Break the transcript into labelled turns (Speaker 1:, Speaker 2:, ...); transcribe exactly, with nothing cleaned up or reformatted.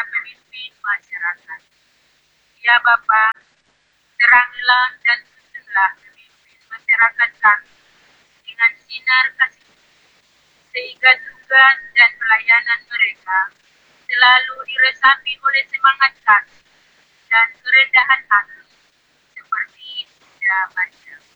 Speaker 1: para pemimpin masyarakat. Ya Bapa, terangilah dan tuntunlah pemimpin masyarakat kami dengan sinar kasih, sehingga tugas dan pelayanan mereka selalu diresapi oleh semangat kasih dan kerendahan hati, seperti Bunda baca.